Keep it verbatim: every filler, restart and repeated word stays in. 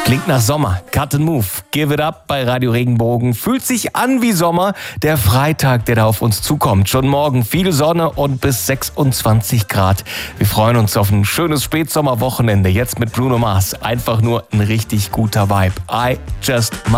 Klingt nach Sommer. Cut and Move. Give it up bei Radio Regenbogen. Fühlt sich an wie Sommer. Der Freitag, der da auf uns zukommt. Schon morgen viel Sonne und bis sechsundzwanzig Grad. Wir freuen uns auf ein schönes Spätsommerwochenende. Jetzt mit Bruno Mars. Einfach nur ein richtig guter Vibe. I just